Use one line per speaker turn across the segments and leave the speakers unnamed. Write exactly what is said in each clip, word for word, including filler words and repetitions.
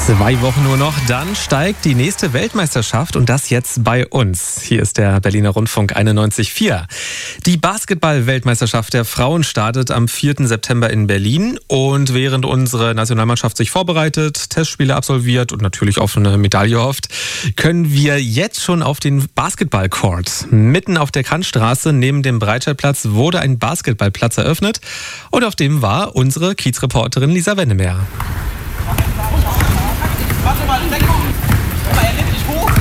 Zwei Wochen nur noch, dann steigt die nächste Weltmeisterschaft und das jetzt bei uns. Hier ist der Berliner Rundfunk einundneunzig Komma vier. Die Basketball-Weltmeisterschaft der Frauen startet am vierten September in Berlin und während unsere Nationalmannschaft sich vorbereitet, Testspiele absolviert und natürlich auf eine Medaille hofft, können wir jetzt schon auf den Basketballcourt. Mitten auf der Kantstraße neben dem Breitscheidplatz wurde ein Basketballplatz eröffnet und auf dem war unsere Kiezreporterin Lisa Wennemer.
Warte mal, Deckung! Aber er nimmt dich hoch!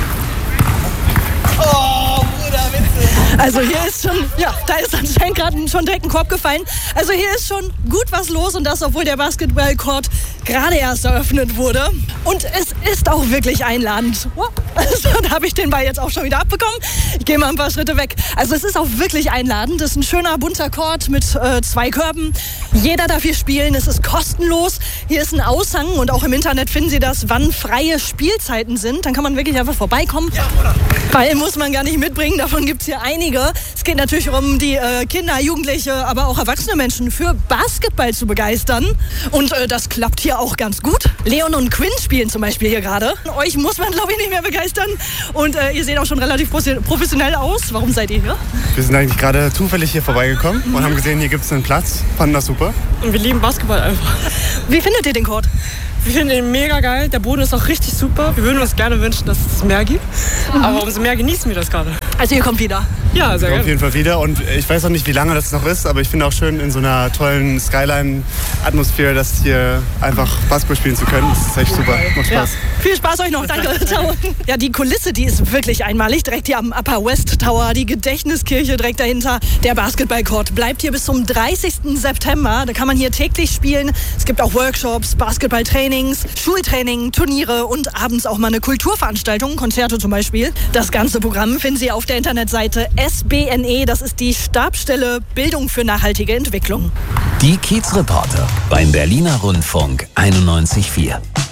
Oh, Bruder, Witze!
Also hier ist schon, ja, da ist anscheinend gerade schon direkt ein Korb gefallen. Also hier ist schon gut was los und das, obwohl der Basketballcourt gerade erst eröffnet wurde. Und es ist auch wirklich einladend. Also, da habe ich den Ball jetzt auch schon wieder abbekommen. Ich gehe mal ein paar Schritte weg. Also es ist auch wirklich einladend. Es ist ein schöner, bunter Court mit äh, zwei Körben. Jeder darf hier spielen. Es ist kostenlos. Hier ist ein Aushang und auch im Internet finden Sie das, wann freie Spielzeiten sind. Dann kann man wirklich einfach vorbeikommen.
Ja, oder?
Ball muss man gar nicht mitbringen. Davon gibt es hier einige. Es geht natürlich um die äh, Kinder, Jugendliche, aber auch erwachsene Menschen für Basketball zu begeistern. Und äh, das klappt hier auch ganz gut. Leon und Quinn spielen zum Beispiel hier gerade. Euch muss man, glaube ich, nicht mehr begeistern. Und äh, ihr seht auch schon relativ professionell aus. Warum seid ihr hier?
Wir sind eigentlich gerade zufällig hier vorbeigekommen und haben gesehen, hier gibt es einen Platz. Fanden das super.
Und wir lieben Basketball einfach.
Wie findet ihr den Court?
Wir finden ihn mega geil. Der Boden ist auch richtig super. Wir würden uns gerne wünschen, dass es mehr gibt. Mhm. Aber umso mehr genießen wir das gerade.
Also ihr kommt wieder?
Ja, sehr
gerne.
Auf
jeden Fall wieder. Und ich weiß noch nicht, wie lange das noch ist, aber ich finde auch schön, in so einer tollen Skyline-Atmosphäre, das hier einfach Basketball spielen zu können. Das ist echt super. Macht Spaß.
Ja. Viel Spaß euch noch. Danke. Ciao. Ja, die Kulisse, die ist wirklich einmalig. Direkt hier am Upper West Tower, die Gedächtniskirche direkt dahinter. Der Basketballcourt bleibt hier bis zum dreißigsten September. Da kann man hier täglich spielen. Es gibt auch Workshops, Basketballtrainings, Schultraining, Turniere und abends auch mal eine Kulturveranstaltung, Konzerte zum Beispiel. Das ganze Programm finden Sie auf der Internetseite S B N E. Das ist die Stabsstelle Bildung für nachhaltige Entwicklung.
Die Kiezreporter beim Berliner Rundfunk einundneunzig Komma vier.